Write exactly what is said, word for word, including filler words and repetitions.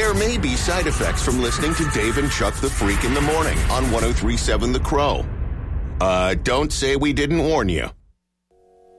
There may be side effects from listening to Dave and Chuck the Freak in the morning on one oh three point seven The Crow. Uh, don't say we didn't warn you.